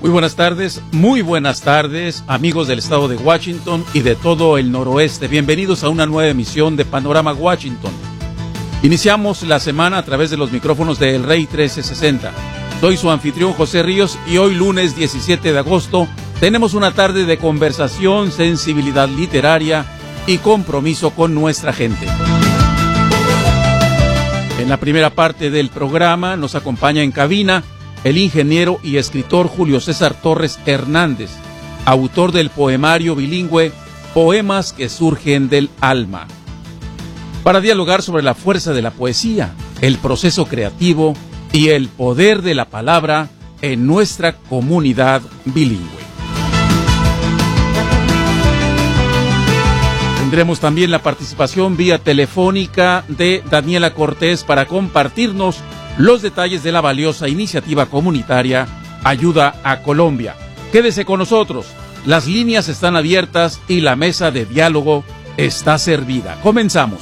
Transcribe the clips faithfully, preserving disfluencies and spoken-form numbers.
Muy buenas tardes, muy buenas tardes, amigos del estado de Washington y de todo el noroeste. Bienvenidos a una nueva emisión de Panorama Washington. Iniciamos la semana a través de los micrófonos de El Rey trece sesenta. Soy su anfitrión José Ríos y hoy lunes diecisiete de agosto tenemos una tarde de conversación, sensibilidad literaria y compromiso con nuestra gente. En la primera parte del programa nos acompaña en cabina el ingeniero y escritor Julio César Torres Hernández, autor del poemario bilingüe Poemas que surgen del alma, para dialogar sobre la fuerza de la poesía, el proceso creativo y el poder de la palabra en nuestra comunidad bilingüe. Tendremos también la participación vía telefónica de Daniela Cortés para compartirnos los detalles de la valiosa iniciativa comunitaria Ayuda a Colombia. Quédese con nosotros, las líneas están abiertas y la mesa de diálogo está servida. Comenzamos.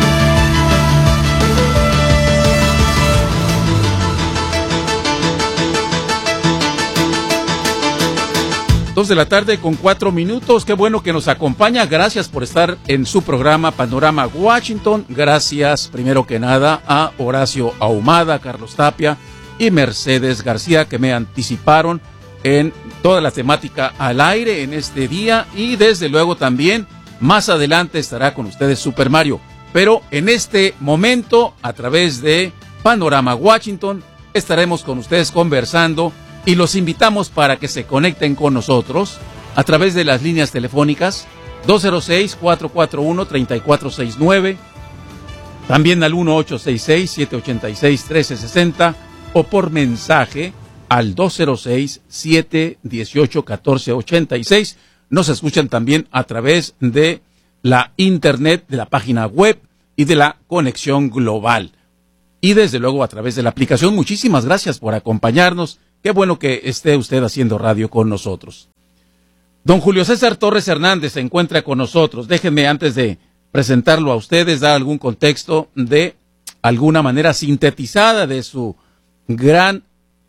Dos de la tarde con cuatro minutos. Qué bueno que nos acompaña. Gracias por estar en su programa Panorama Washington. Gracias, primero que nada, a Horacio Ahumada, Carlos Tapia y Mercedes García, que me anticiparon en toda la temática al aire en este día. Y desde luego también, más adelante estará con ustedes Super Mario. Pero en este momento, a través de Panorama Washington, estaremos con ustedes conversando. Y los invitamos para que se conecten con nosotros a través de las líneas telefónicas dos cero seis, cuatro cuatro uno, tres cuatro seis nueve, también al uno ocho seis seis, siete ocho seis, uno tres seis cero o por mensaje al dos cero seis, siete uno ocho, uno cuatro ocho seis. Nos escuchan también a través de la internet, de la página web y de la conexión global. Y desde luego a través de la aplicación. Muchísimas gracias por acompañarnos. Qué bueno que esté usted haciendo radio con nosotros. Don Julio César Torres Hernández se encuentra con nosotros. Déjenme, antes de presentarlo a ustedes, dar algún contexto de alguna manera sintetizada de su gran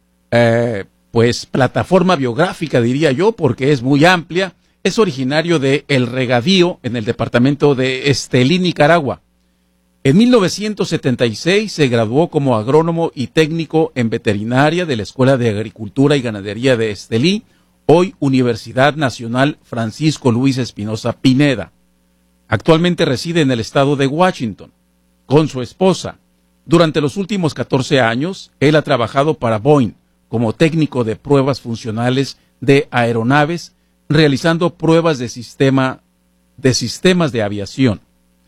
eh, pues plataforma biográfica, diría yo, porque es muy amplia. Es originario de El Regadío, en el departamento de Estelí, Nicaragua. En mil novecientos setenta y seis se graduó como agrónomo y técnico en veterinaria de la Escuela de Agricultura y Ganadería de Estelí, hoy Universidad Nacional Francisco Luis Espinosa Pineda. Actualmente reside en el estado de Washington con su esposa. Durante los últimos catorce años, él ha trabajado para Boeing como técnico de pruebas funcionales de aeronaves, realizando pruebas de sistema de sistemas de aviación.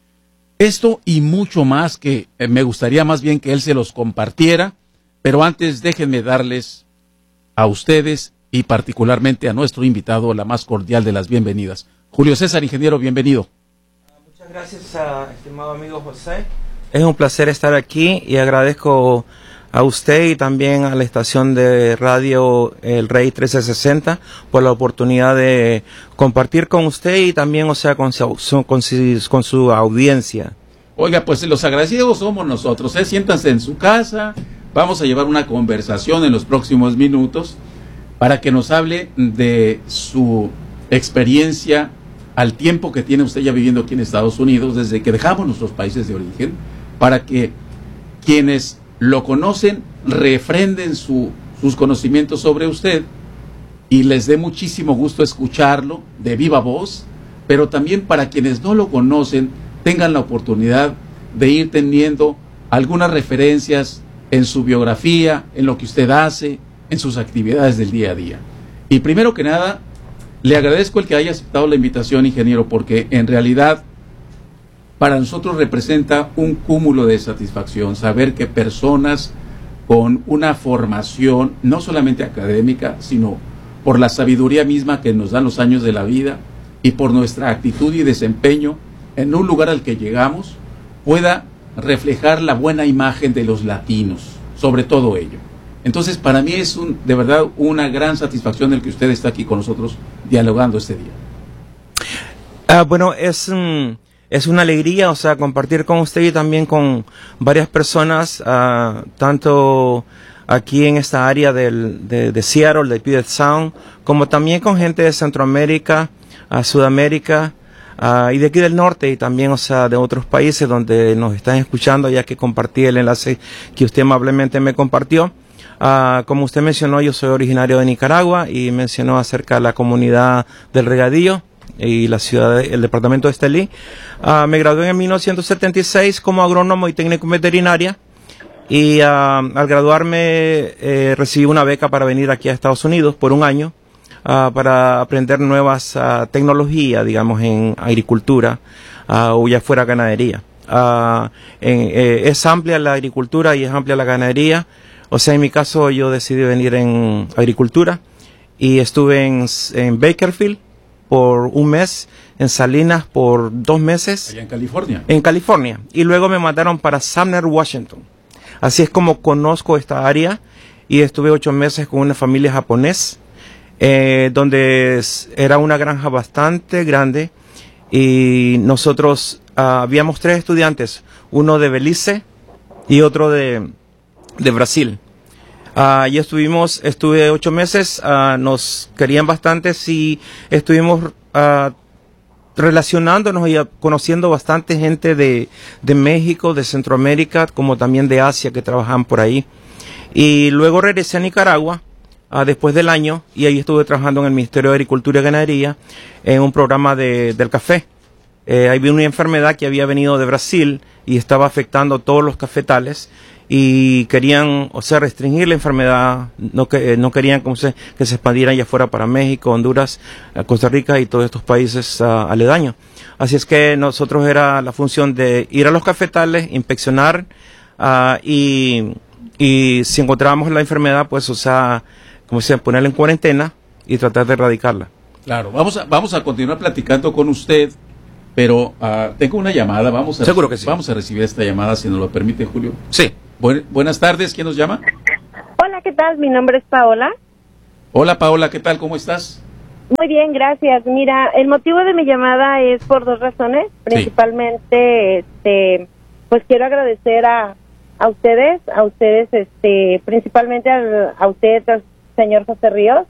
Esto y mucho más que eh, me gustaría más bien que él se los compartiera, pero antes déjenme darles a ustedes y particularmente a nuestro invitado la más cordial de las bienvenidas. Julio César, ingeniero, bienvenido. Muchas gracias, uh, estimado amigo José. Es un placer estar aquí y agradezco a usted y también a la estación de radio El Rey trece sesenta por la oportunidad de compartir con usted y también, o sea, con su, con su, con su audiencia. Oiga, pues los agradecidos somos nosotros, ¿eh? Siéntanse en su casa, vamos a llevar una conversación en los próximos minutos para que nos hable de su experiencia al tiempo que tiene usted ya viviendo aquí en Estados Unidos, desde que dejamos nuestros países de origen, para que quienes lo conocen, refrenden su, sus conocimientos sobre usted y les dé muchísimo gusto escucharlo de viva voz, pero también para quienes no lo conocen tengan la oportunidad de ir teniendo algunas referencias en su biografía, en lo que usted hace, en sus actividades del día a día. Y primero que nada, le agradezco el que haya aceptado la invitación, ingeniero, porque en realidad para nosotros representa un cúmulo de satisfacción saber que personas con una formación no solamente académica, sino por la sabiduría misma que nos dan los años de la vida y por nuestra actitud y desempeño en un lugar al que llegamos, pueda reflejar la buena imagen de los latinos, sobre todo ello. Entonces, para mí es un, de verdad una gran satisfacción el que usted está aquí con nosotros dialogando este día. Uh, bueno, es... Um... Es una alegría, o sea, compartir con usted y también con varias personas, uh, tanto aquí en esta área del, de, de Seattle, de Puget Sound, como también con gente de Centroamérica, a Sudamérica, uh, y de aquí del norte, y también, o sea, de otros países donde nos están escuchando, ya que compartí el enlace que usted amablemente me compartió. Uh, como usted mencionó, yo soy originario de Nicaragua y mencionó acerca de la comunidad del Regadío y la ciudad, de, el departamento de Estelí. Uh, me gradué en mil novecientos setenta y seis como agrónomo y técnico en veterinaria y uh, al graduarme eh, recibí una beca para venir aquí a Estados Unidos por un año uh, para aprender nuevas uh, tecnologías, digamos, en agricultura uh, o ya fuera ganadería. Uh, en, eh, es amplia la agricultura y es amplia la ganadería. O sea, en mi caso yo decidí venir en agricultura y estuve en, en Bakersfield por un mes, en Salinas por dos meses. Allá en California. En California. Y luego me mandaron para Sumner, Washington. Así es como conozco esta área y estuve ocho meses con una familia japonés, eh, donde era una granja bastante grande y nosotros uh, habíamos tres estudiantes, uno de Belice y otro de... de Brasil. Uh, y estuvimos, estuve ocho meses, uh, nos querían bastante y estuvimos uh, relacionándonos y conociendo bastante gente de, de México, de Centroamérica, como también de Asia que trabajan por ahí. Y luego regresé a Nicaragua uh, después del año y ahí estuve trabajando en el Ministerio de Agricultura y Ganadería en un programa de, del café. Eh, ahí vi una enfermedad que había venido de Brasil y estaba afectando todos los cafetales y querían, o sea, restringir la enfermedad, no que no querían como se, que se expandiera allá afuera para México, Honduras, Costa Rica y todos estos países uh, aledaños. Así es que nosotros era la función de ir a los cafetales, inspeccionar uh, y, y si encontrábamos la enfermedad, pues, o sea, como se ponerla en cuarentena y tratar de erradicarla. Claro, vamos a, vamos a continuar platicando con usted, pero uh, tengo una llamada, vamos a, Seguro que sí. Vamos a recibir esta llamada, si nos lo permite, Julio. Sí. Buen, buenas tardes, ¿quién nos llama? Hola, ¿qué tal? Mi nombre es Paola. Hola, Paola, ¿qué tal? ¿Cómo estás? Muy bien, gracias. Mira, el motivo de mi llamada es por dos razones. Principalmente, sí. este, pues quiero agradecer a, a ustedes, a ustedes, este, principalmente a, a usted, al señor José Ríos,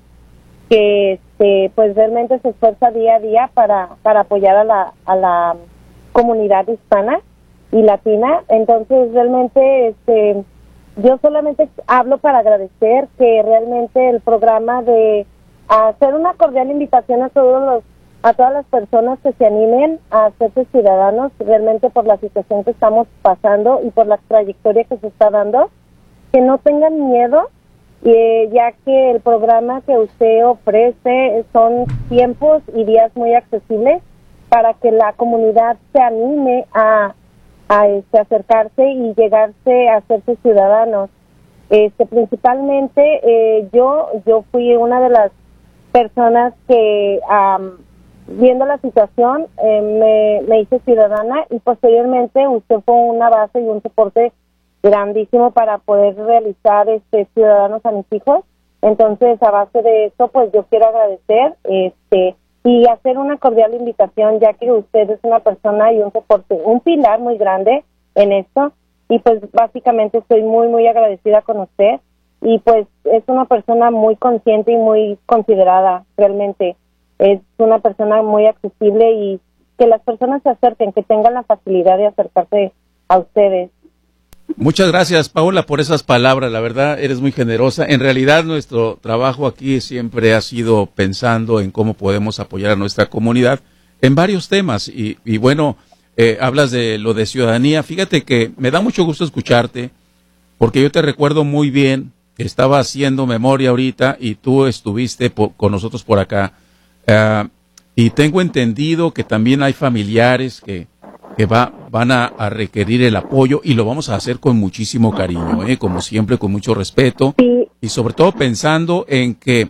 que, este, pues realmente se esfuerza día a día para, para apoyar a la, a la comunidad hispana y latina. Entonces realmente este yo solamente hablo para agradecer que realmente el programa de hacer una cordial invitación a todos los a todas las personas que se animen a hacerse ciudadanos realmente por la situación que estamos pasando y por la trayectoria que se está dando, que no tengan miedo, eh, ya que el programa que usted ofrece son tiempos y días muy accesibles para que la comunidad se anime a a este, acercarse y llegarse a hacerse ciudadanos. Este, principalmente eh, yo yo fui una de las personas que um, viendo la situación eh, me, me hice ciudadana y posteriormente usted fue una base y un soporte grandísimo para poder realizar este ciudadanos a mis hijos. Entonces, a base de eso, pues yo quiero agradecer este y hacer una cordial invitación, ya que usted es una persona y un soporte, un pilar muy grande en esto, y pues básicamente estoy muy, muy agradecida con usted, y pues es una persona muy consciente y muy considerada, realmente, es una persona muy accesible y que las personas se acerquen, que tengan la facilidad de acercarse a ustedes. Muchas gracias, Paola, por esas palabras. La verdad, eres muy generosa. En realidad, nuestro trabajo aquí siempre ha sido pensando en cómo podemos apoyar a nuestra comunidad en varios temas. Y, y bueno, eh, hablas de lo de ciudadanía. Fíjate que me da mucho gusto escucharte, porque yo te recuerdo muy bien. Estaba haciendo memoria ahorita y tú estuviste po- con nosotros por acá. Uh, y tengo entendido que también hay familiares que que va, van a, a requerir el apoyo y lo vamos a hacer con muchísimo cariño, ¿eh? Como siempre, con mucho respeto Sí. Y sobre todo pensando en que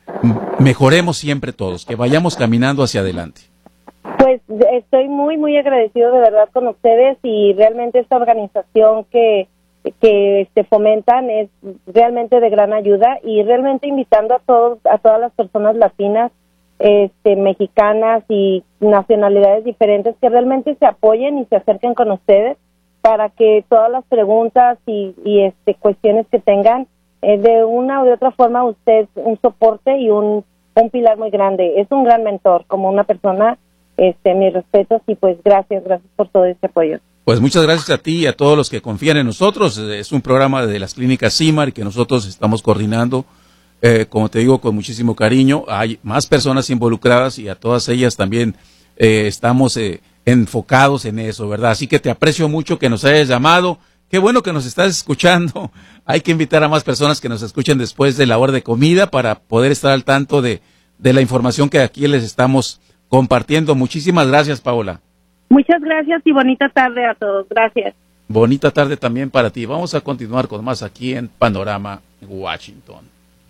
mejoremos siempre todos, que vayamos caminando hacia adelante. Pues estoy muy, muy agradecido de verdad con ustedes y realmente esta organización que, que este, fomentan es realmente de gran ayuda y realmente invitando a todos, a todas las personas latinas, Este, mexicanas y nacionalidades diferentes que realmente se apoyen y se acerquen con ustedes para que todas las preguntas y, y este cuestiones que tengan eh, de una o de otra forma usted es un soporte y un, un pilar muy grande. Es un gran mentor, como una persona, este, mis respetos y pues gracias, gracias por todo este apoyo. Pues muchas gracias a ti y a todos los que confían en nosotros. Es un programa de las clínicas CIMAR que nosotros estamos coordinando, eh, como te digo, con muchísimo cariño. Hay más personas involucradas y a todas ellas también eh, estamos eh, enfocados en eso, ¿verdad? Así que te aprecio mucho que nos hayas llamado. Qué bueno que nos estás escuchando. Hay que invitar a más personas que nos escuchen después de la hora de comida para poder estar al tanto de, de la información que aquí les estamos compartiendo. Muchísimas gracias, Paola. Muchas gracias y bonita tarde a todos. Gracias. Bonita tarde también para ti. Vamos a continuar con más aquí en Panorama Washington.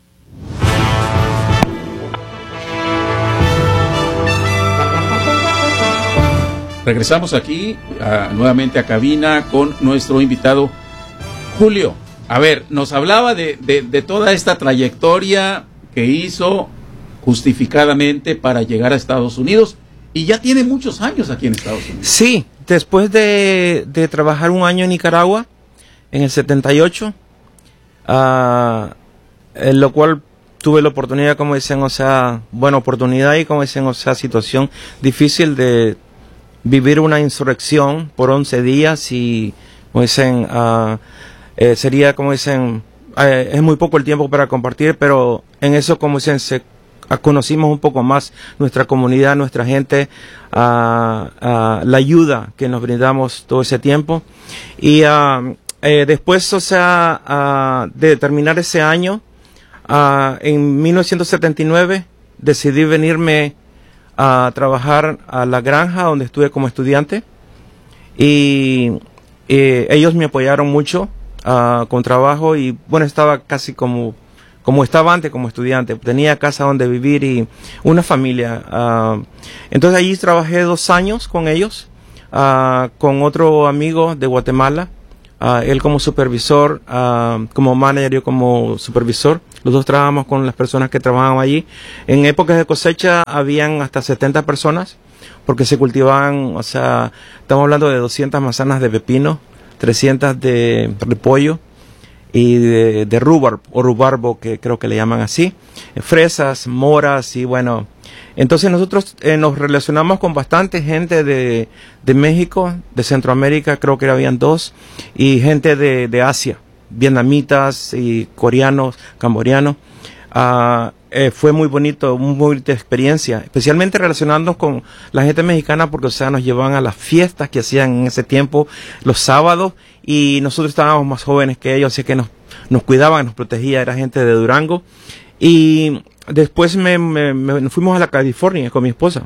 Regresamos aquí uh, nuevamente a cabina con nuestro invitado Julio. A ver, nos hablaba de, de, de toda esta trayectoria que hizo justificadamente para llegar a Estados Unidos. Y ya tiene muchos años aquí en Estados Unidos. Sí, después de, de trabajar un año en Nicaragua, en el setenta y ocho, uh, en lo cual tuve la oportunidad, como dicen, o sea, buena oportunidad y como dicen, o sea, situación difícil de vivir una insurrección por once días y, como dicen, uh, eh, sería, como dicen, eh, es muy poco el tiempo para compartir, pero en eso, como dicen, se conocimos un poco más nuestra comunidad, nuestra gente, uh, uh, la ayuda que nos brindamos todo ese tiempo. Y uh, eh, después, o sea, uh, de terminar ese año, uh, en mil novecientos setenta y nueve decidí venirme a trabajar a la granja donde estuve como estudiante. Y eh, ellos me apoyaron mucho uh, con trabajo y, bueno, estaba casi como... como estaba antes como estudiante, tenía casa donde vivir y una familia. Uh, entonces allí trabajé dos años con ellos, uh, con otro amigo de Guatemala, uh, él como supervisor, uh, como manager, yo como supervisor. Los dos trabajamos con las personas que trabajaban allí. En épocas de cosecha habían hasta setenta personas, porque se cultivaban, o sea, estamos hablando de doscientas manzanas de pepino, trescientas de repollo, y de, de rhubarb o rubarbo, que creo que le llaman así, fresas, moras y bueno. Entonces nosotros eh, nos relacionamos con bastante gente de, de México, de Centroamérica, creo que habían dos, y gente de, de Asia, vietnamitas y coreanos, cambodianos. Uh, eh, fue muy bonito, muy bonita experiencia, especialmente relacionándonos con la gente mexicana porque, o sea, nos llevaban a las fiestas que hacían en ese tiempo, los sábados, y nosotros estábamos más jóvenes que ellos, así que nos, nos cuidaban, nos protegía, era gente de Durango. Y después me, me, me nos fuimos a la California con mi esposa.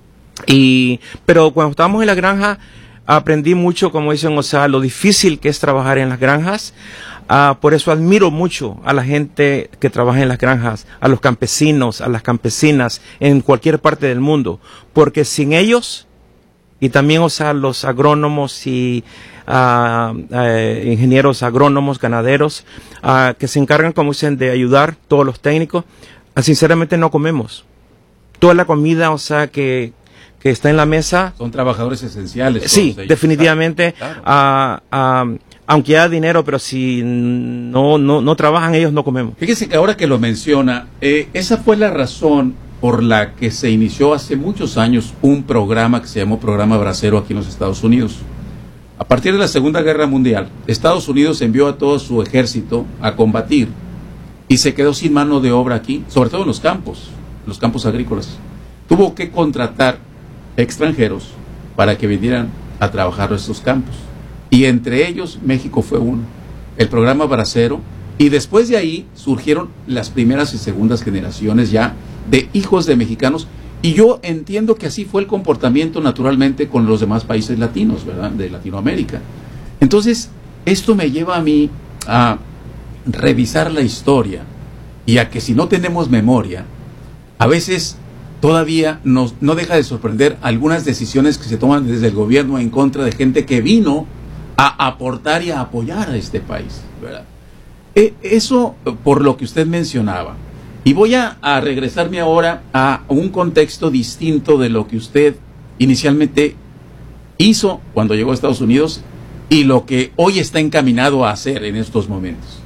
Y, pero cuando estábamos en la granja, aprendí mucho, como dicen, o sea, lo difícil que es trabajar en las granjas. Uh, por eso admiro mucho a la gente que trabaja en las granjas, a los campesinos, a las campesinas en cualquier parte del mundo, porque sin ellos, y también, o sea, los agrónomos y uh, uh, ingenieros agrónomos, ganaderos, uh, que se encargan, como dicen, de ayudar, todos los técnicos, uh, sinceramente no comemos. Toda la comida, o sea, que, que está en la mesa. Son trabajadores esenciales. Sí, definitivamente. Claro, claro. Uh, uh, aunque haya dinero, pero si no, no, no trabajan ellos, no comemos. Fíjese que ahora que lo menciona, eh, esa fue la razón por la que se inició hace muchos años un programa que se llamó Programa Bracero aquí en los Estados Unidos. A partir de la Segunda Guerra Mundial, Estados Unidos envió a todo su ejército a combatir y se quedó sin mano de obra aquí, sobre todo en los campos, los campos agrícolas. Tuvo que contratar extranjeros para que vinieran a trabajar estos campos. Y entre ellos México fue uno, el programa Bracero, y después de ahí surgieron las primeras y segundas generaciones ya de hijos de mexicanos, y yo entiendo que así fue el comportamiento naturalmente con los demás países latinos, ¿verdad?, de Latinoamérica. Entonces, esto me lleva a mí a revisar la historia, y a que si no tenemos memoria, a veces todavía nos, no deja de sorprender algunas decisiones que se toman desde el gobierno en contra de gente que vino a aportar y a apoyar a este país, ¿verdad? Eh, eso por lo que usted mencionaba. Y voy a, a regresarme ahora a un contexto distinto de lo que usted inicialmente hizo cuando llegó a Estados Unidos y lo que hoy está encaminado a hacer en estos momentos.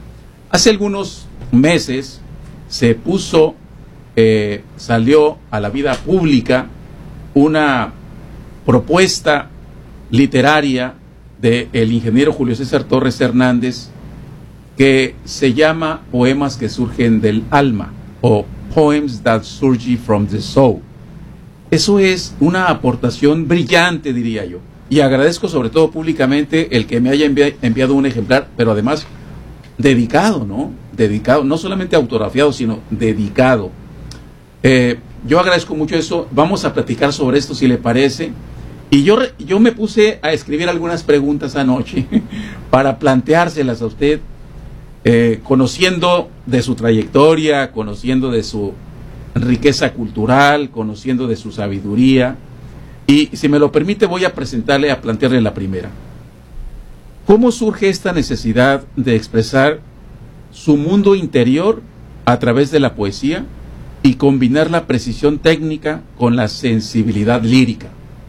Hace algunos meses se puso, eh, salió a la vida pública una propuesta literaria del ingeniero Julio César Torres Hernández que se llama Poemas que surgen del alma, o Poems that Surge from the Soul. Eso es una aportación brillante, diría yo, y agradezco sobre todo públicamente el que me haya envi- enviado un ejemplar, pero además dedicado, ¿no? Dedicado, no solamente autografiado, sino dedicado. Eh, yo agradezco mucho eso. Vamos a platicar sobre esto, si le parece. Y yo, yo me puse a escribir algunas preguntas anoche para planteárselas a usted, eh, conociendo de su trayectoria, conociendo de su riqueza cultural, conociendo de su sabiduría. Y si me lo permite, voy a presentarle, a plantearle la primera. ¿Cómo surge esta necesidad de expresar su mundo interior a través de la poesía y combinar la precisión técnica con la sensibilidad lírica?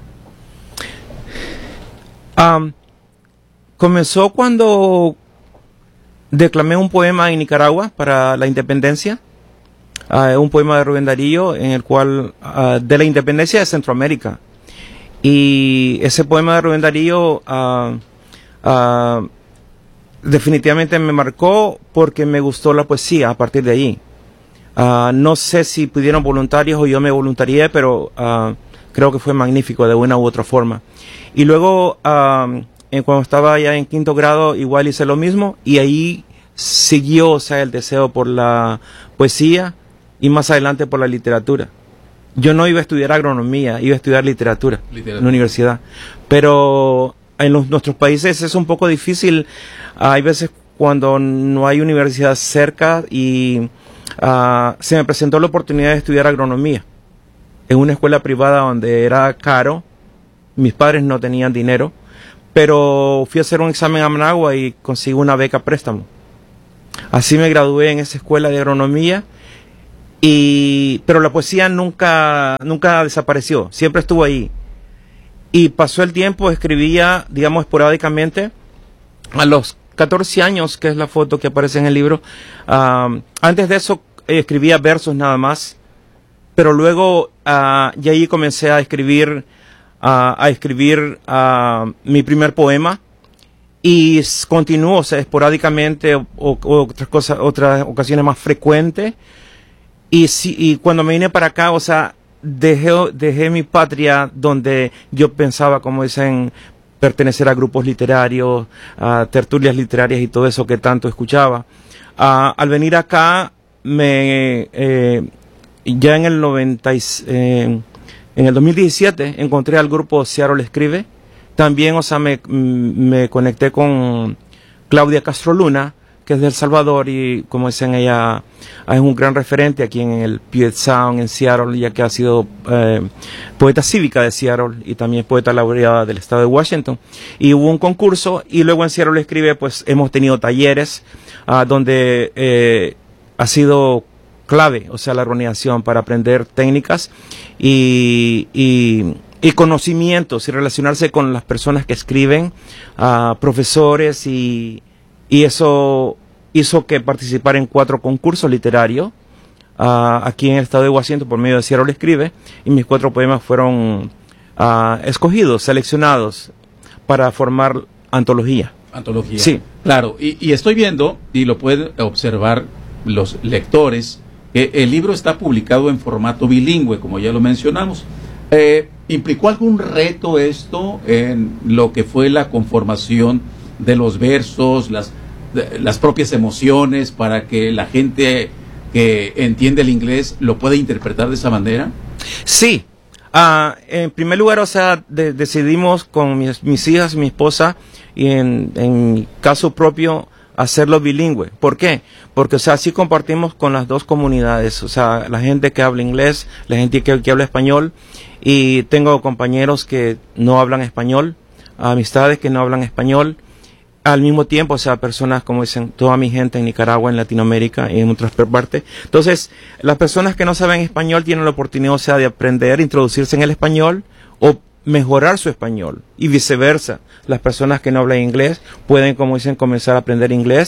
Um, comenzó cuando declamé un poema en Nicaragua para la independencia, uh, un poema de Rubén Darío en el cual, uh, de la independencia de Centroamérica. Y ese poema de Rubén Darío uh, uh, definitivamente me marcó porque me gustó la poesía a partir de ahí. Uh, no sé si pidieron voluntarios o yo me voluntarié, pero uh, creo que fue magnífico de una u otra forma. Y luego, um, eh, cuando estaba ya en quinto grado, igual hice lo mismo, y ahí siguió, o sea, el deseo por la poesía y más adelante por la literatura. Yo no iba a estudiar agronomía, iba a estudiar literatura, literatura. en la universidad. Pero en los, nuestros países es un poco difícil. Hay veces cuando no hay universidad cerca y uh, se me presentó la oportunidad de estudiar agronomía en una escuela privada donde era caro. Mis padres no tenían dinero, pero fui a hacer un examen a Managua y conseguí una beca préstamo. Así me gradué en esa escuela de agronomía, y pero la poesía nunca, nunca desapareció, siempre estuvo ahí. Y pasó el tiempo, escribía, digamos, esporádicamente. A los catorce años, que es la foto que aparece en el libro, um, antes de eso eh, escribía versos nada más, pero luego uh, y ahí comencé a escribir Uh, a escribir uh, mi primer poema, y continuó, o sea, esporádicamente, o, o, otras cosas, otras ocasiones más frecuentes. Y, si, y cuando me vine para acá, o sea, dejé, dejé mi patria donde yo pensaba, como dicen, pertenecer a grupos literarios, a tertulias literarias y todo eso que tanto escuchaba. Uh, al venir acá, me eh, ya en el noventa y eh, en el dos mil diecisiete encontré al grupo Seattle Escribe. También, o sea, me, me conecté con Claudia Castro Luna, que es de El Salvador, y como dicen, ella es un gran referente aquí en el Puget Sound, en Seattle, ya que ha sido eh, poeta cívica de Seattle y también poeta laureada del estado de Washington. Y hubo un concurso, y luego en Seattle Escribe, pues hemos tenido talleres uh, donde eh, ha sido clave, o sea, la organización para aprender técnicas y, y, y conocimientos y relacionarse con las personas que escriben, uh, profesores, y, y eso hizo que participara en cuatro concursos literarios uh, aquí en el estado de Washington por medio de Seattle Escribe, y mis cuatro poemas fueron uh, escogidos, seleccionados para formar antología. Antología. Sí. Claro, y, y estoy viendo, y lo pueden observar los lectores, que el libro está publicado en formato bilingüe, como ya lo mencionamos. Eh, ¿Implicó algún reto esto en lo que fue la conformación de los versos, las, de, las propias emociones, para que la gente que entiende el inglés lo pueda interpretar de esa manera? Sí. Uh, en primer lugar, o sea, de, decidimos con mis, mis hijas y mi esposa, y en, en mi caso propio, hacerlo bilingüe. ¿Por qué? Porque, o sea, así compartimos con las dos comunidades, o sea, la gente que habla inglés, la gente que, que habla español, y tengo compañeros que no hablan español, amistades que no hablan español, al mismo tiempo, o sea, personas, como dicen, toda mi gente en Nicaragua, en Latinoamérica y en otras partes. Entonces, las personas que no saben español tienen la oportunidad, o sea, de aprender, introducirse en el español o mejorar su español, y viceversa. Las personas que no hablan inglés pueden, como dicen, comenzar a aprender inglés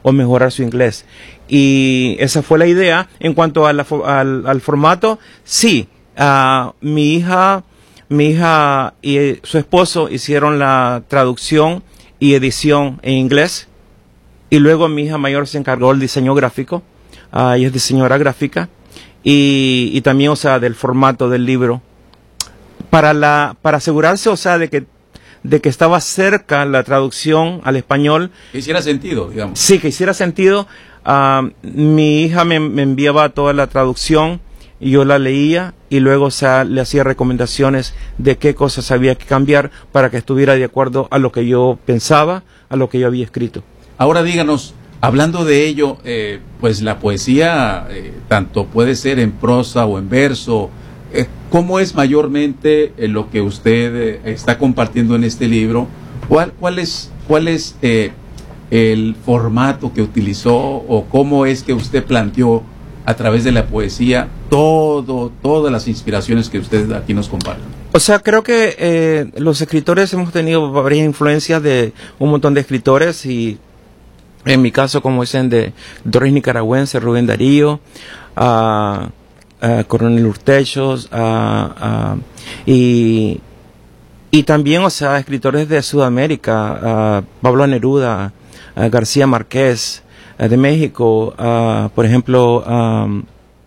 o mejorar su inglés. Y esa fue la idea. En cuanto a la, al, al formato, sí, uh, mi hija, mi hija y su esposo hicieron la traducción y edición en inglés, y luego mi hija mayor se encargó del diseño gráfico. Uh, ella es diseñadora gráfica, y, y también, o sea, del formato del libro, para la, para asegurarse, o sea, de que de que estaba cerca la traducción al español. Que hiciera sentido, digamos. Sí, que hiciera sentido. Uh, mi hija me, me enviaba toda la traducción y yo la leía, y luego, o sea, le hacía recomendaciones de qué cosas había que cambiar para que estuviera de acuerdo a lo que yo pensaba, a lo que yo había escrito. Ahora díganos, hablando de ello, eh, pues la poesía eh, tanto puede ser en prosa o en verso. Eh, ¿Cómo es mayormente eh, lo que usted eh, está compartiendo en este libro? ¿Cuál, cuál es, cuál es eh, el formato que utilizó, o cómo es que usted planteó a través de la poesía todo, todas las inspiraciones que usted aquí nos comparte? O sea, creo que eh, los escritores hemos tenido varias influencias de un montón de escritores, y en mi caso, como dicen, de autores nicaragüenses, Rubén Darío, uh, Uh, Coronel Urtechos, uh, uh, y, y también, o sea, escritores de Sudamérica, uh, Pablo Neruda, uh, García Márquez, uh, de México, uh, por ejemplo, um,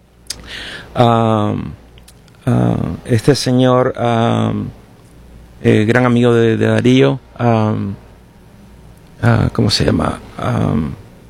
um, uh, este señor, um, eh, gran amigo de, de Darío, um, uh, ¿cómo se llama? Um,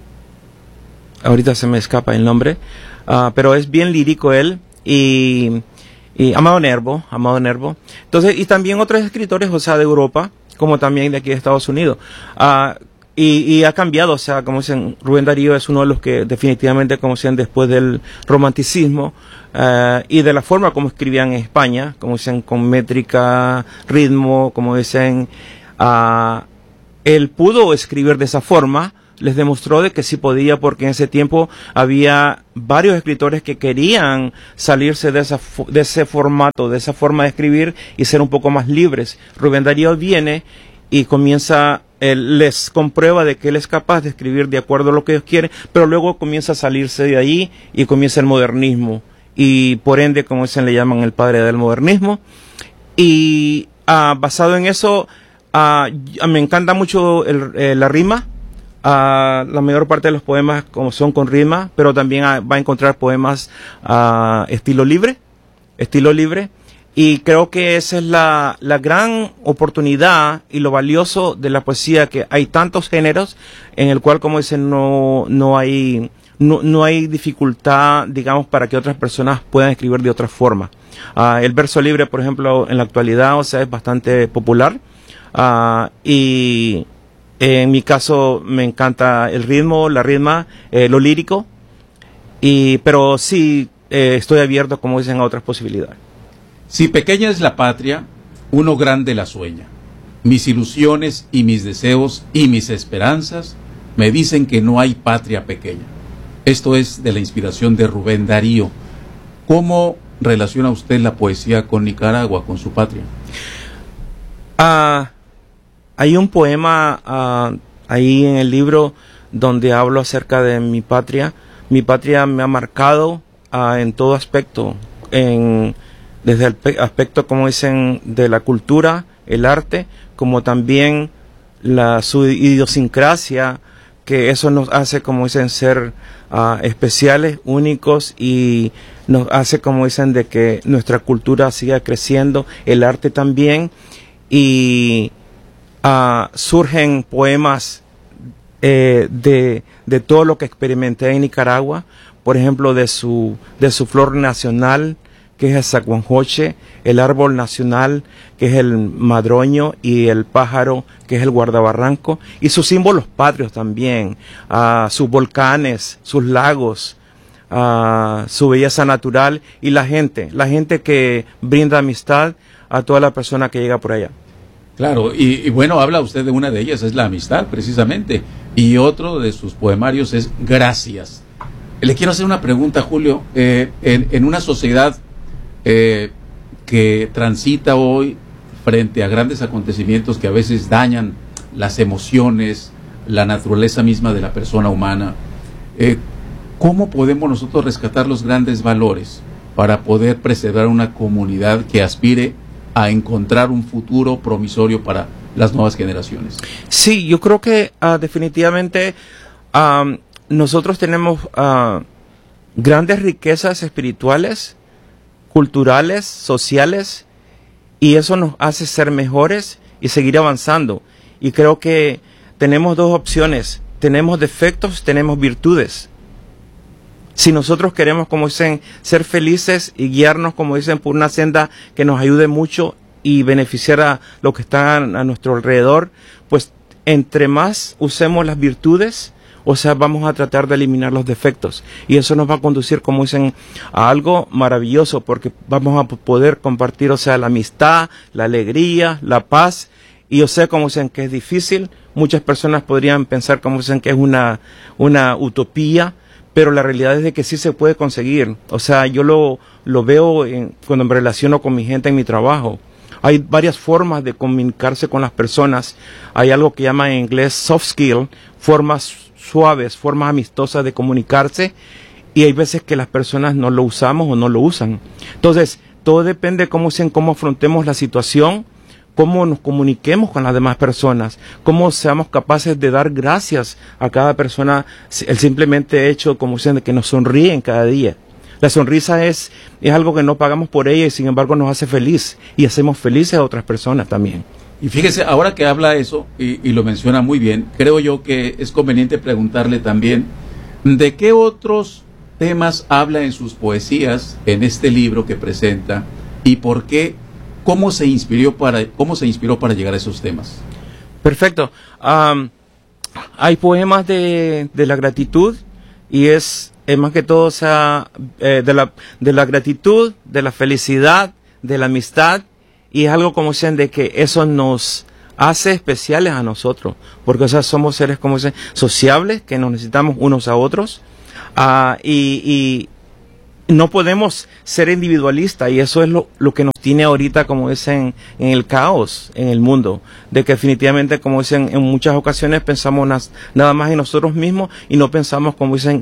ahorita se me escapa el nombre. Uh, pero es bien lírico él, y, y Amado Nervo, Amado Nervo. Entonces, y también otros escritores, o sea, de Europa, como también de aquí de Estados Unidos. Uh, y, y ha cambiado, o sea, como dicen, Rubén Darío es uno de los que definitivamente, como dicen, después del romanticismo, uh, y de la forma como escribían en España, como dicen, con métrica, ritmo, como dicen, uh, él pudo escribir de esa forma. Les demostró de que sí podía, porque en ese tiempo había varios escritores que querían salirse de, esa, de ese formato, de esa forma de escribir, y ser un poco más libres. Rubén Darío viene y comienza, él les comprueba de que él es capaz de escribir de acuerdo a lo que ellos quieren, pero luego comienza a salirse de ahí y comienza el modernismo, y por ende, como dicen, le llaman el padre del modernismo. Y uh, basado en eso, uh, me encanta mucho el, eh, la rima. Uh, la mayor parte de los poemas como son con rima, pero también uh, va a encontrar poemas uh, estilo libre, estilo libre, y creo que esa es la, la gran oportunidad y lo valioso de la poesía, que hay tantos géneros en el cual, como dicen, no, no hay, no, no hay dificultad, digamos, para que otras personas puedan escribir de otra forma. Uh, el verso libre, por ejemplo, en la actualidad, o sea, es bastante popular, uh, y en mi caso me encanta el ritmo, la rima, eh, lo lírico, y pero sí eh, estoy abierto, como dicen, a otras posibilidades. Si pequeña es la patria, uno grande la sueña. Mis ilusiones y mis deseos y mis esperanzas me dicen que no hay patria pequeña. Esto es de la inspiración de Rubén Darío. ¿Cómo relaciona usted la poesía con Nicaragua, con su patria? Ah... Uh, Hay un poema uh, ahí en el libro donde hablo acerca de mi patria. Mi patria me ha marcado uh, en todo aspecto, en, desde el aspecto, como dicen, de la cultura, el arte, como también la, su idiosincrasia, que eso nos hace, como dicen, ser uh, especiales, únicos, y nos hace, como dicen, de que nuestra cultura siga creciendo, el arte también, y Uh, surgen poemas eh, de, de todo lo que experimenté en Nicaragua, por ejemplo, de su, de su flor nacional, que es el zacuanjoche, el árbol nacional, que es el madroño, y el pájaro, que es el guardabarranco, y sus símbolos patrios también, uh, sus volcanes, sus lagos, uh, su belleza natural, y la gente, la gente que brinda amistad a toda la persona que llega por allá. Claro, y, y bueno, habla usted de una de ellas, es la amistad, precisamente, y otro de sus poemarios es Gracias. Le quiero hacer una pregunta, Julio. Eh, en, en una sociedad eh, que transita hoy frente a grandes acontecimientos que a veces dañan las emociones, la naturaleza misma de la persona humana. Eh, ¿Cómo podemos nosotros rescatar los grandes valores para poder preservar una comunidad que aspire a encontrar un futuro promisorio para las nuevas generaciones? Sí, yo creo que uh, definitivamente um, nosotros tenemos uh, grandes riquezas espirituales, culturales, sociales, y eso nos hace ser mejores y seguir avanzando. Y creo que tenemos dos opciones: tenemos defectos, tenemos virtudes. Si nosotros queremos, como dicen, ser felices y guiarnos, como dicen, por una senda que nos ayude mucho y beneficiar a los que están a nuestro alrededor, pues entre más usemos las virtudes, o sea, vamos a tratar de eliminar los defectos. Y eso nos va a conducir, como dicen, a algo maravilloso, porque vamos a poder compartir, o sea, la amistad, la alegría, la paz. Y yo sé, como dicen, que es difícil. Muchas personas podrían pensar, como dicen, que es una, una utopía, pero la realidad es de que sí se puede conseguir. O sea, yo lo, lo veo en, cuando me relaciono con mi gente en mi trabajo. Hay varias formas de comunicarse con las personas. Hay algo que llama en inglés soft skill, formas suaves, formas amistosas de comunicarse, y hay veces que las personas no lo usamos o no lo usan. Entonces, todo depende de cómo, cómo afrontemos la situación, cómo nos comuniquemos con las demás personas, cómo seamos capaces de dar gracias a cada persona, el simplemente hecho, como dicen, de que nos sonríen cada día. La sonrisa es, es algo que no pagamos por ella y sin embargo nos hace feliz, y hacemos felices a otras personas también. Y fíjese, ahora que habla eso, y, y lo menciona muy bien, creo yo que es conveniente preguntarle también, ¿de qué otros temas habla en sus poesías, en este libro que presenta, y por qué? ¿Cómo se inspiró para, cómo se inspiró para llegar a esos temas? Perfecto. Um, hay poemas de, de la gratitud, y es, es más que todo, o sea, eh, de, la, de la gratitud, de la felicidad, de la amistad, y es algo, como dicen, de que eso nos hace especiales a nosotros, porque, o sea, somos seres, como dicen, sociables, que nos necesitamos unos a otros, uh, y, y no podemos ser individualistas, y eso es lo, lo que nos tiene ahorita, como dicen, en el caos en el mundo, de que definitivamente, como dicen, en muchas ocasiones pensamos nas, nada más en nosotros mismos y no pensamos, como dicen,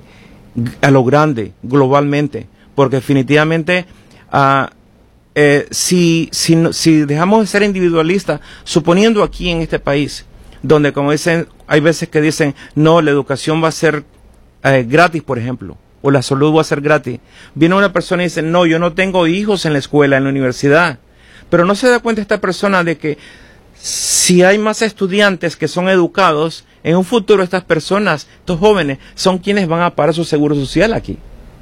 a lo grande, globalmente, porque definitivamente uh, eh, si, si, si dejamos de ser individualistas, suponiendo aquí en este país, donde, como dicen, hay veces que dicen, no, la educación va a ser eh, gratis, por ejemplo, o la salud va a ser gratis. Viene una persona y dice, no, yo no tengo hijos en la escuela, en la universidad. Pero no se da cuenta esta persona de que si hay más estudiantes que son educados, en un futuro estas personas, estos jóvenes, son quienes van a pagar su seguro social aquí.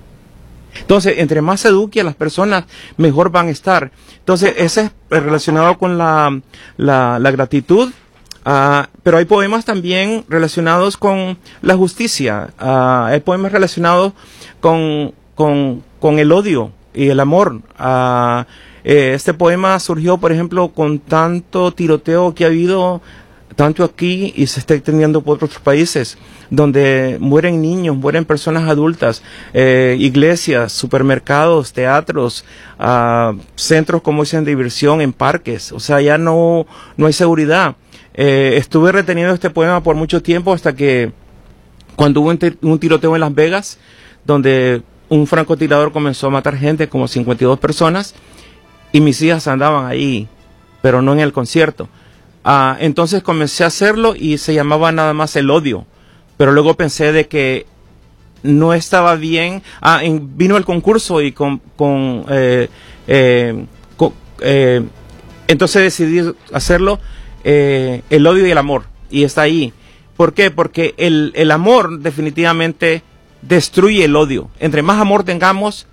Entonces, entre más se eduque a las personas, mejor van a estar. Entonces, ese es relacionado con la, la, la gratitud. Uh, pero hay poemas también relacionados con la justicia, uh, hay poemas relacionados con, con, con el odio y el amor. Uh, eh, este poema surgió, por ejemplo, con tanto tiroteo que ha habido, tanto aquí y se está extendiendo por otros países, donde mueren niños, mueren personas adultas, eh, iglesias, supermercados, teatros, uh, centros, como dicen, de diversión, en parques. O sea, ya no, no hay seguridad. Eh, estuve reteniendo este poema por mucho tiempo hasta que cuando hubo un, un tiroteo en Las Vegas, donde un francotirador comenzó a matar gente, como cincuenta y dos personas, y mis hijas andaban ahí, pero no en el concierto. Ah, entonces comencé a hacerlo y se llamaba nada más El Odio, pero luego pensé de que no estaba bien. Ah, en, vino el concurso y con, con, eh, eh, con eh, entonces decidí hacerlo. Eh, el odio y el amor, y está ahí. ¿Por qué? Porque el, el amor definitivamente destruye el odio. Entre más amor tengamos,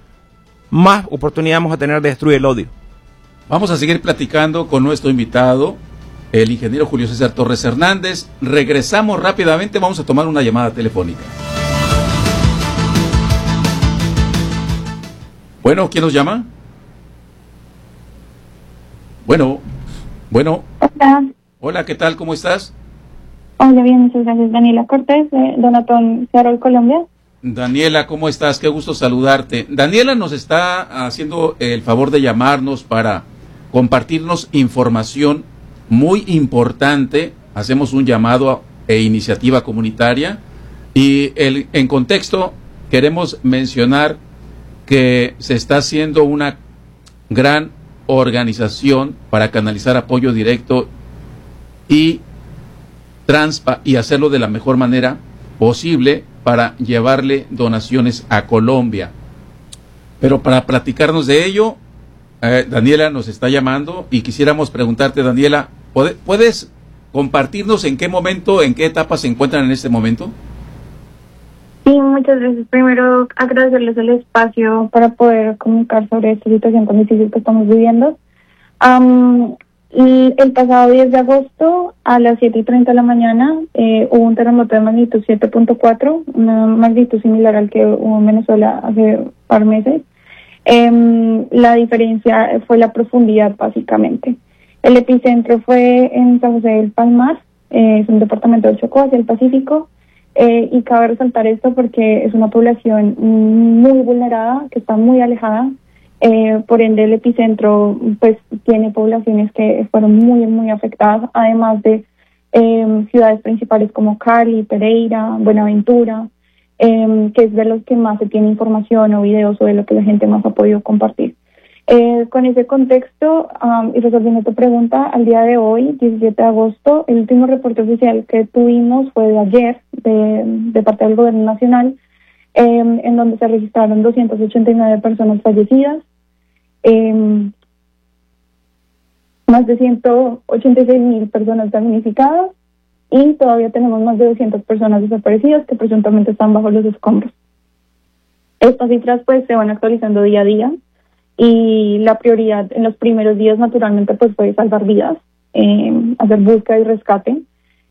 más oportunidad vamos a tener de destruir el odio. Vamos a seguir platicando con nuestro invitado, el ingeniero Julio César Torres Hernández. Regresamos rápidamente, vamos a tomar una llamada telefónica. Bueno, ¿quién nos llama? Bueno, bueno. Hola. Hola, ¿qué tal? ¿Cómo estás? Hola, bien, muchas gracias. Daniela Cortés, de Donatón, Seattle, Colombia. Daniela, ¿cómo estás? Qué gusto saludarte. Daniela nos está haciendo el favor de llamarnos para compartirnos información muy importante. Hacemos un llamado e iniciativa comunitaria. Y el, en contexto queremos mencionar que se está haciendo una gran organización para canalizar apoyo directo y transpa y hacerlo de la mejor manera posible para llevarle donaciones a Colombia. Pero para platicarnos de ello, eh, Daniela nos está llamando y quisiéramos preguntarte, Daniela, ¿puedes compartirnos en qué momento, en qué etapa se encuentran en este momento? Sí, muchas gracias. Primero, agradecerles el espacio para poder comunicar sobre esta situación tan difícil que estamos viviendo. Um, y el pasado diez de agosto, a las siete y treinta de la mañana, eh, hubo un terremoto de magnitud siete punto cuatro, una magnitud similar al que hubo en Venezuela hace un par de meses. Eh, la diferencia fue la profundidad, básicamente. El epicentro fue en San José del Palmar, eh, es un departamento del Chocó, hacia el Pacífico. Eh, y cabe resaltar esto porque es una población muy vulnerada, que está muy alejada, eh, por ende el epicentro pues tiene poblaciones que fueron muy muy afectadas, además de eh, ciudades principales como Cali, Pereira, Buenaventura, eh, que es de los que más se tiene información o videos o de lo que la gente más ha podido compartir. Eh, con ese contexto, um, y resolviendo tu pregunta, al día de hoy, diecisiete de agosto, el último reporte oficial que tuvimos fue de ayer, de, de parte del Gobierno Nacional, eh, en donde se registraron doscientas ochenta y nueve personas fallecidas, eh, más de ciento ochenta y seis mil personas damnificadas, y todavía tenemos más de doscientas personas desaparecidas que presuntamente están bajo los escombros. Estas cifras pues se van actualizando día a día. Y la prioridad en los primeros días, naturalmente, pues fue salvar vidas, eh, hacer búsqueda y rescate,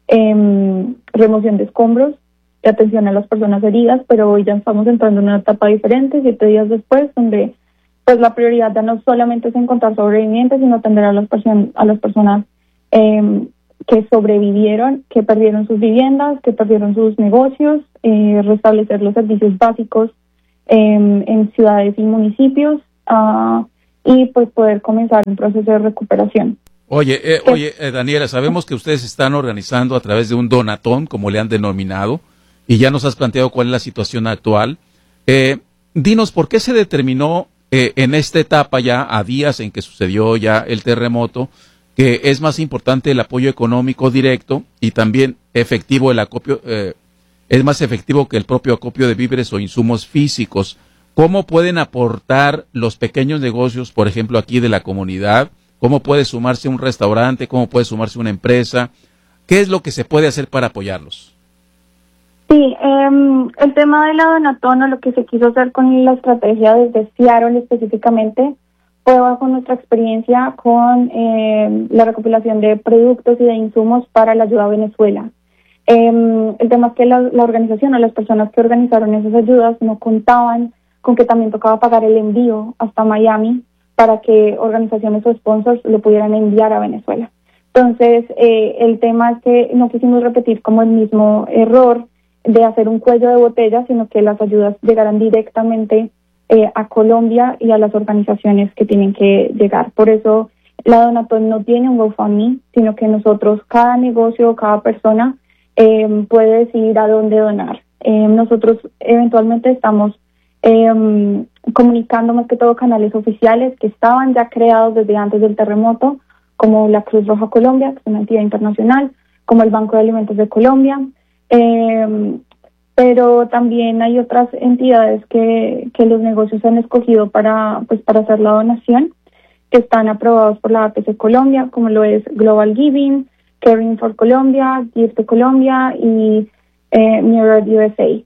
eh, remoción de escombros y atención a las personas heridas, pero hoy ya estamos entrando en una etapa diferente, siete días después, donde pues la prioridad ya no solamente es encontrar sobrevivientes, sino atender a las, person- a las personas eh, que sobrevivieron, que perdieron sus viviendas, que perdieron sus negocios, eh, restablecer los servicios básicos eh, en ciudades y municipios, Uh, y pues poder comenzar un proceso de recuperación. Oye, eh, oye, eh, Daniela, sabemos que ustedes están organizando a través de un donatón, como le han denominado, y ya nos has planteado cuál es la situación actual. Eh, dinos, ¿por qué se determinó eh, en esta etapa ya, a días en que sucedió ya el terremoto, que es más importante el apoyo económico directo y también efectivo el acopio, eh, es más efectivo que el propio acopio de víveres o insumos físicos? ¿Cómo pueden aportar los pequeños negocios, por ejemplo, aquí de la comunidad? ¿Cómo puede sumarse un restaurante? ¿Cómo puede sumarse una empresa? ¿Qué es lo que se puede hacer para apoyarlos? Sí, eh, el tema de la donatón, o lo que se quiso hacer con la estrategia desde Seattle específicamente, fue bajo nuestra experiencia con eh, la recopilación de productos y de insumos para la ayuda a Venezuela. Eh, el tema es que la, la organización o las personas que organizaron esas ayudas no contaban con que también tocaba pagar el envío hasta Miami para que organizaciones o sponsors lo pudieran enviar a Venezuela. Entonces, eh, el tema es que no quisimos repetir como el mismo error de hacer un cuello de botella, sino que las ayudas llegaran directamente eh, a Colombia y a las organizaciones que tienen que llegar. Por eso, la Donatón no tiene un GoFundMe, sino que nosotros, cada negocio, cada persona, eh, puede decidir a dónde donar. Eh, nosotros eventualmente estamos Eh, comunicando más que todo canales oficiales que estaban ya creados desde antes del terremoto, como la Cruz Roja Colombia, que es una entidad internacional, como el Banco de Alimentos de Colombia, eh, pero también hay otras entidades que, que los negocios han escogido para, pues, para hacer la donación, que están aprobados por la A P C Colombia, como lo es Global Giving, Caring for Colombia, Gift Colombia y eh, Mirror U S A.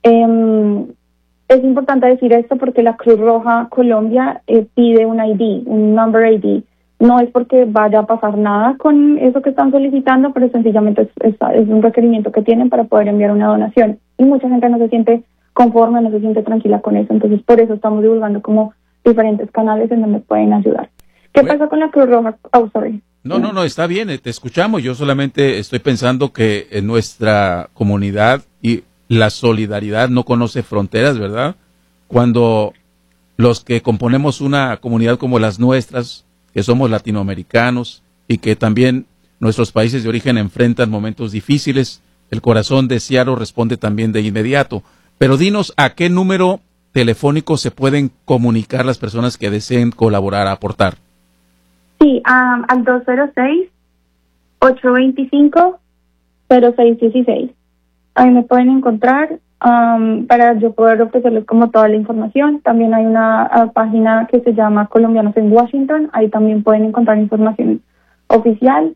Eh, Es importante decir esto porque la Cruz Roja Colombia eh, pide un I D, un number I D. No es porque vaya a pasar nada con eso que están solicitando, pero sencillamente es, es, es un requerimiento que tienen para poder enviar una donación. Y mucha gente no se siente conforme, no se siente tranquila con eso. Entonces, por eso estamos divulgando como diferentes canales en donde pueden ayudar. ¿Qué bueno. pasa con la Cruz Roja? Oh, sorry. No, no, no, está bien, te escuchamos. Yo solamente estoy pensando que en nuestra comunidad y la solidaridad no conoce fronteras, ¿verdad? Cuando los que componemos una comunidad como las nuestras, que somos latinoamericanos y que también nuestros países de origen enfrentan momentos difíciles, el corazón de Seattle responde también de inmediato. Pero dinos a qué número telefónico se pueden comunicar las personas que deseen colaborar, aportar. Sí, um, al dos cero seis, ocho dos cinco, cero seis uno seis. Ahí me pueden encontrar um, para yo poder ofrecerles como toda la información. También hay una uh, página que se llama Colombianos en Washington. Ahí también pueden encontrar información oficial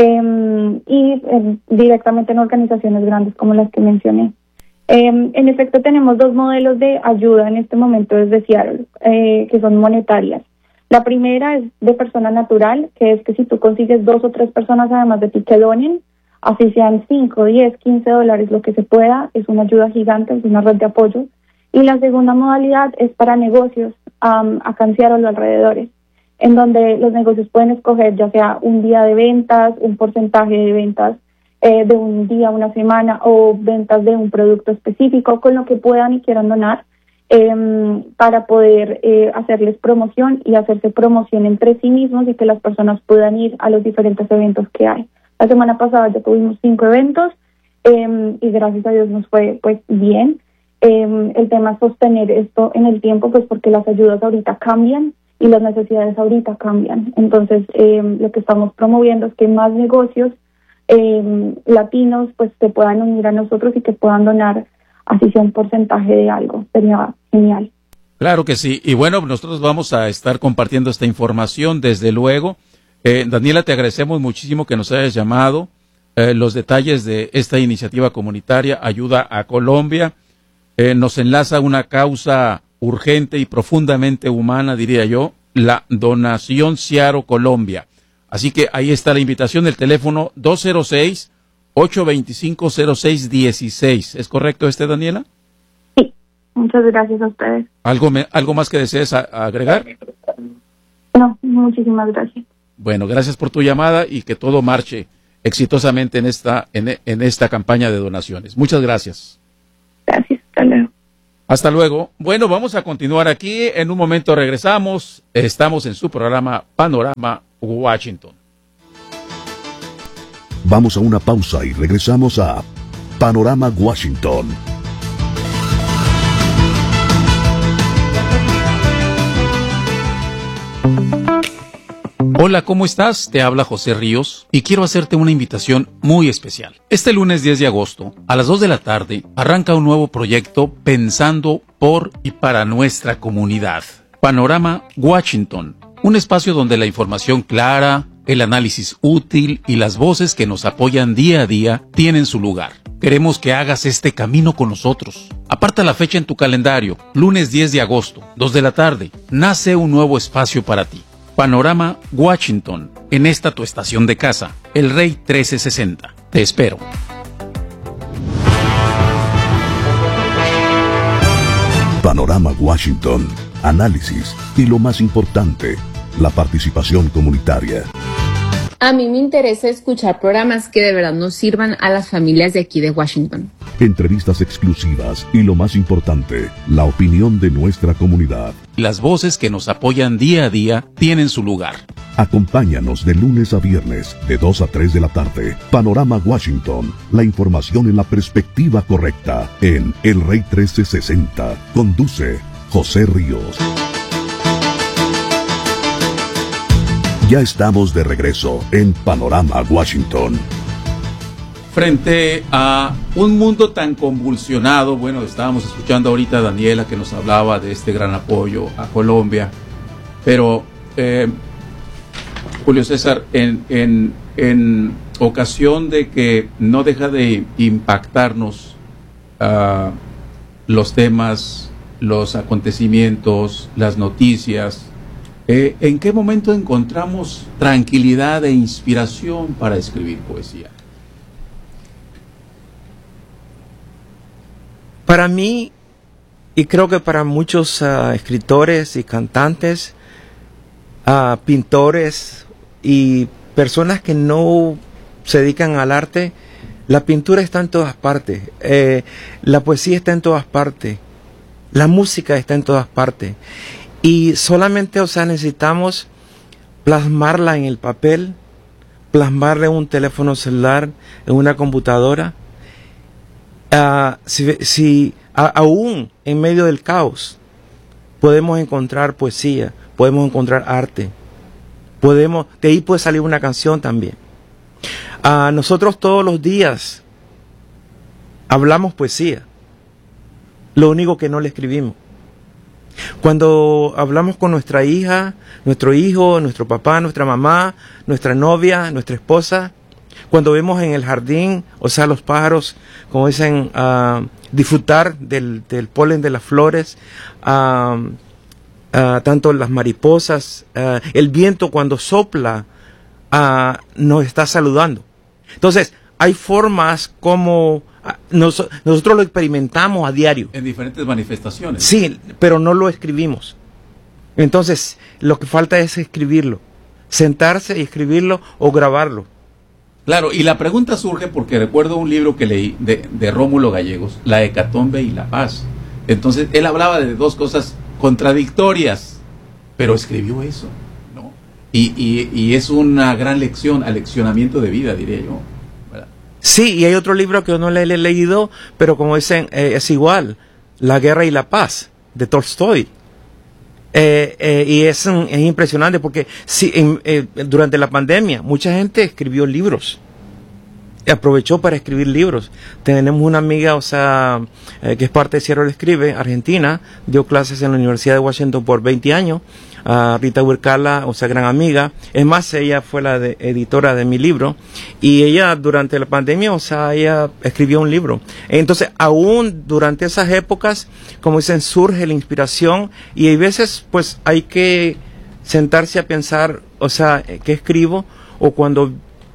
eh, y eh, directamente en organizaciones grandes como las que mencioné. Eh, en efecto, tenemos dos modelos de ayuda en este momento desde Seattle, eh, que son monetarias. La primera es de persona natural, que es que si tú consigues dos o tres personas además de ti que donen, así sean cinco, diez, quince dólares, lo que se pueda, es una ayuda gigante, es una red de apoyo. Y la segunda modalidad es para negocios, um, acá en Seattle o alrededores, en donde los negocios pueden escoger ya sea un día de ventas, un porcentaje de ventas eh, de un día, una semana, o ventas de un producto específico, con lo que puedan y quieran donar, eh, para poder eh, hacerles promoción y hacerse promoción entre sí mismos y que las personas puedan ir a los diferentes eventos que hay. La semana pasada ya tuvimos cinco eventos eh, y gracias a Dios nos fue pues bien. Eh, el tema es sostener esto en el tiempo, pues porque las ayudas ahorita cambian y las necesidades ahorita cambian. Entonces, eh, lo que estamos promoviendo es que más negocios eh, latinos pues se puedan unir a nosotros y que puedan donar, así sea un porcentaje de algo. Sería genial. Claro que sí. Y bueno, nosotros vamos a estar compartiendo esta información, desde luego. Eh, Daniela, te agradecemos muchísimo que nos hayas llamado. Eh, los detalles de esta iniciativa comunitaria Ayuda a Colombia eh, nos enlaza a una causa urgente y profundamente humana, diría yo, la donación Seattle Colombia. Así que ahí está la invitación, el teléfono dos cero seis, ocho dos cinco, cero seis uno seis. ¿Es correcto este, Daniela? Sí, muchas gracias a ustedes. ¿Algo, me, algo más que desees a, a agregar? No, muchísimas gracias. Bueno, gracias por tu llamada y que todo marche exitosamente en esta, en, en esta campaña de donaciones. Muchas gracias. Gracias, hasta luego. Hasta luego. Bueno, vamos a continuar aquí. En un momento regresamos. Estamos en su programa Panorama Washington. Vamos a una pausa y regresamos a Panorama Washington. Hola, ¿cómo estás? Te habla José Ríos y quiero hacerte una invitación muy especial. Este lunes diez de agosto, a las dos de la tarde, arranca un nuevo proyecto pensando por y para nuestra comunidad. Panorama Washington, un espacio donde la información clara, el análisis útil y las voces que nos apoyan día a día tienen su lugar. Queremos que hagas este camino con nosotros. Aparta la fecha en tu calendario, lunes diez de agosto, dos de la tarde. Nace un nuevo espacio para ti. Panorama Washington, en esta tu estación de casa, El Rey trece sesenta. Te espero. Panorama Washington, análisis y lo más importante, la participación comunitaria. A mí me interesa escuchar programas que de verdad nos sirvan a las familias de aquí de Washington. Entrevistas exclusivas y lo más importante, la opinión de nuestra comunidad. Las voces que nos apoyan día a día tienen su lugar. Acompáñanos de lunes a viernes, de dos a tres de la tarde. Panorama Washington, la información en la perspectiva correcta, en El Rey trece sesenta. Conduce José Ríos. Ya estamos de regreso en Panorama Washington. Frente a un mundo tan convulsionado, bueno, estábamos escuchando ahorita a Daniela que nos hablaba de este gran apoyo a Colombia, pero eh, Julio César, en, en, en ocasión de que no deja de impactarnos uh, los temas, los acontecimientos, las noticias, Eh, ¿en qué momento encontramos tranquilidad e inspiración para escribir poesía? Para mí, y creo que para muchos uh, escritores y cantantes, uh, pintores y personas que no se dedican al arte, la pintura está en todas partes, eh, la poesía está en todas partes, la música está en todas partes. Y solamente, o sea, necesitamos plasmarla en el papel, plasmarla en un teléfono celular, en una computadora, uh, si, si a, aún en medio del caos podemos encontrar poesía, podemos encontrar arte, podemos, de ahí puede salir una canción también. Uh, nosotros todos los días hablamos poesía, lo único que no le escribimos. Cuando hablamos con nuestra hija, nuestro hijo, nuestro papá, nuestra mamá, nuestra novia, nuestra esposa, cuando vemos en el jardín, o sea, los pájaros, como dicen, uh, disfrutar del, del polen de las flores, uh, uh, tanto las mariposas, uh, el viento cuando sopla, uh, nos está saludando. Entonces, hay formas como Nos, nosotros lo experimentamos a diario. En diferentes manifestaciones. Sí, pero no lo escribimos. Entonces, lo que falta es escribirlo. Sentarse y escribirlo o grabarlo. Claro, y la pregunta surge porque recuerdo un libro que leí de, de Rómulo Gallegos, La Hecatombe y la Paz. Entonces, él hablaba de dos cosas contradictorias, pero escribió eso, ¿no? Y, y, y es una gran lección, aleccionamiento de vida, diría yo. Sí, y hay otro libro que yo no le he leído, pero como dicen, eh, es igual, La Guerra y la Paz, de Tolstoy. Eh, eh, y es, es impresionante porque sí, en, eh, durante la pandemia mucha gente escribió libros, aprovechó para escribir libros. Tenemos una amiga, o sea, eh, que es parte de Cierro le Escribe, Argentina, dio clases en la Universidad de Washington por veinte años, uh, Rita Huircala, o sea, gran amiga. Es más, ella fue la de, editora de mi libro, y ella durante la pandemia, o sea, ella escribió un libro. Entonces, aún durante esas épocas, como dicen, surge la inspiración, y hay veces, pues, hay que sentarse a pensar, o sea, ¿qué escribo? O cuando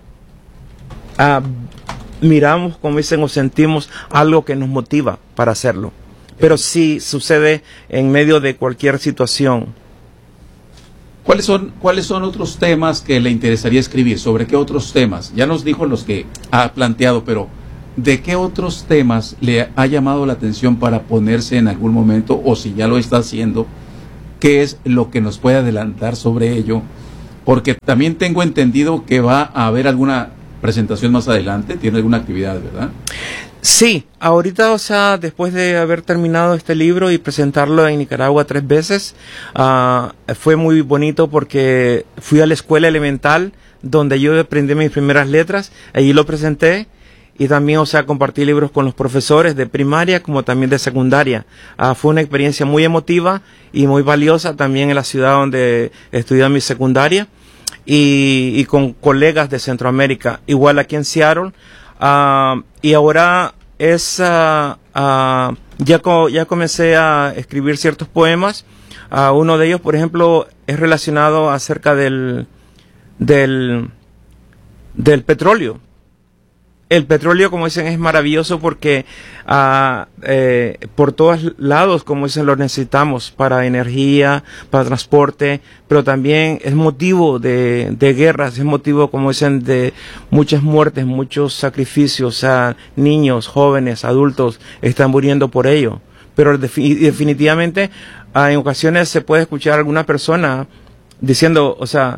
Uh, miramos, como dicen, o sentimos algo que nos motiva para hacerlo. Pero sí sucede en medio de cualquier situación. ¿Cuáles son, cuáles son otros temas que le interesaría escribir? ¿Sobre qué otros temas? Ya nos dijo los que ha planteado, pero ¿de qué otros temas le ha llamado la atención para ponerse en algún momento, o si ya lo está haciendo, qué es lo que nos puede adelantar sobre ello? Porque también tengo entendido que va a haber alguna presentación más adelante, tiene alguna actividad, ¿verdad? Sí, ahorita, o sea, después de haber terminado este libro y presentarlo en Nicaragua tres veces, uh, fue muy bonito porque fui a la escuela elemental donde yo aprendí mis primeras letras, allí lo presenté, y también, o sea, compartí libros con los profesores de primaria como también de secundaria. Uh, fue una experiencia muy emotiva y muy valiosa también en la ciudad donde estudié mi secundaria. Y, y con colegas de Centroamérica, igual aquí en Seattle, uh, y ahora es uh, uh, ya, co ya comencé a escribir ciertos poemas. Uh, uno de ellos, por ejemplo, es relacionado acerca del del del petróleo. El petróleo, como dicen, es maravilloso porque uh, eh, por todos lados, como dicen, lo necesitamos para energía, para transporte, pero también es motivo de, de guerras, es motivo, como dicen, de muchas muertes, muchos sacrificios. O sea, niños, jóvenes, adultos están muriendo por ello. Pero defi definitivamente uh, en ocasiones se puede escuchar a alguna persona diciendo, o sea,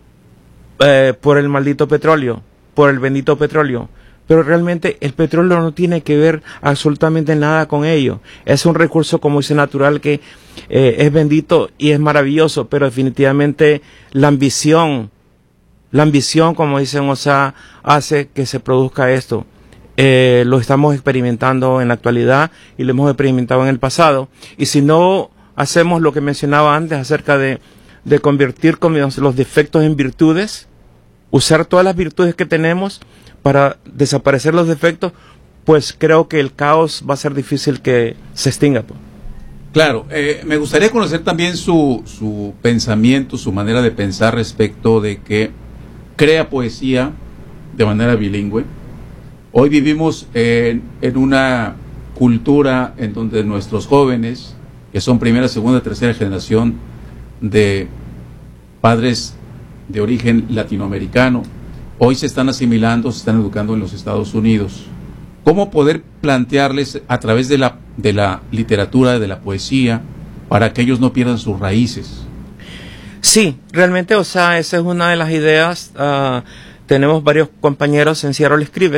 eh, por el maldito petróleo, por el bendito petróleo. Pero realmente el petróleo no tiene que ver absolutamente nada con ello. Es un recurso, como dice, natural, que eh, es bendito y es maravilloso, pero definitivamente la ambición, la ambición, como dicen, o sea, hace que se produzca esto. Eh, lo estamos experimentando en la actualidad y lo hemos experimentado en el pasado. Y si no hacemos lo que mencionaba antes acerca de, de convertir los defectos en virtudes, usar todas las virtudes que tenemos para desaparecer los defectos, pues creo que el caos va a ser difícil que se extinga. Pues. Claro, eh, me gustaría conocer también su, su pensamiento, su manera de pensar respecto de que crea poesía de manera bilingüe. Hoy vivimos en, en una cultura en donde nuestros jóvenes, que son primera, segunda, tercera generación de padres de origen latinoamericano, hoy se están asimilando, se están educando en los Estados Unidos. ¿Cómo poder plantearles a través de la, de la literatura, de la poesía, para que ellos no pierdan sus raíces? Sí, realmente, o sea, esa es una de las ideas. Uh, tenemos varios compañeros en Cierro le Escribe,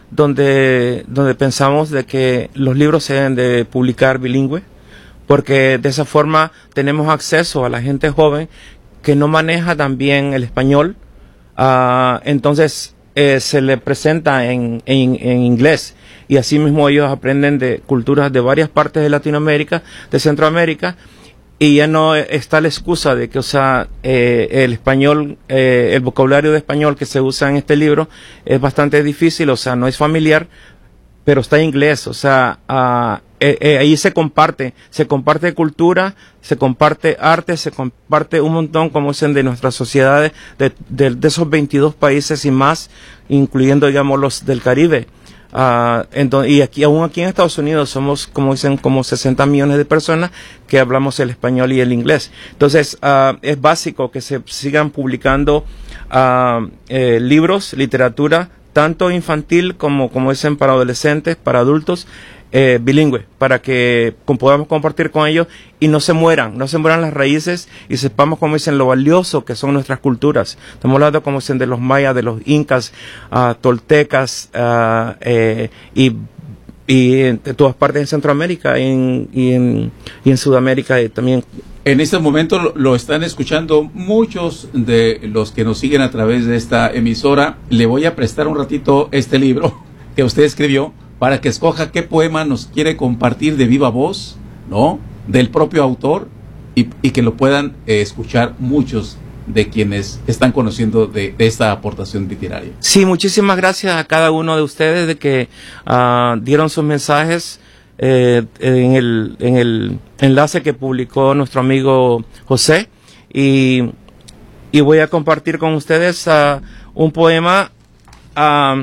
donde, donde pensamos de que los libros se deben de publicar bilingüe, porque de esa forma tenemos acceso a la gente joven que no maneja tan bien el español, uh, entonces eh, se le presenta en, en, en inglés, y así mismo ellos aprenden de culturas de varias partes de Latinoamérica, de Centroamérica, y ya no está la excusa de que, o sea, eh, el español, eh, el vocabulario de español que se usa en este libro es bastante difícil, o sea, no es familiar, pero está en inglés, o sea, uh, eh, eh, ahí se comparte, se comparte cultura, se comparte arte, se comparte un montón, como dicen, de nuestras sociedades, de, de, de esos veintidós países y más, incluyendo, digamos, los del Caribe. Uh, entonces, y aquí, aún aquí en Estados Unidos, somos, como dicen, como sesenta millones de personas que hablamos el español y el inglés. Entonces, uh, es básico que se sigan publicando uh, eh, libros, literatura, tanto infantil como, como dicen, para adolescentes, para adultos, eh, bilingüe, para que com- podamos compartir con ellos y no se mueran, no se mueran las raíces, y sepamos, como dicen, lo valioso que son nuestras culturas. Estamos hablando, como dicen, de los mayas, de los incas, uh, toltecas, uh, eh, y, y en todas partes de Centroamérica y en, y en, y en Sudamérica y también. En este momento lo, lo están escuchando muchos de los que nos siguen a través de esta emisora. Le voy a prestar un ratito este libro que usted escribió para que escoja qué poema nos quiere compartir de viva voz, ¿no? Del propio autor, y, y que lo puedan eh, escuchar muchos de quienes están conociendo de, de esta aportación literaria. Sí, muchísimas gracias a cada uno de ustedes de que uh, dieron sus mensajes eh, en, el, en el enlace que publicó nuestro amigo José, y, y voy a compartir con ustedes uh, un poema. Uh,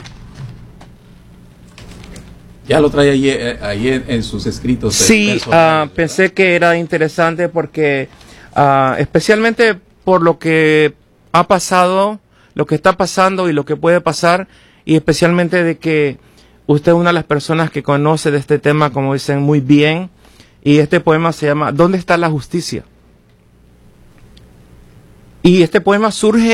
Ya lo trae ahí, ahí en, en sus escritos. Sí, uh, pensé que era interesante porque uh, especialmente por lo que ha pasado, lo que está pasando y lo que puede pasar, y especialmente de que usted es una de las personas que conoce de este tema, como dicen, muy bien, y este poema se llama ¿Dónde está la justicia? Y este poema surge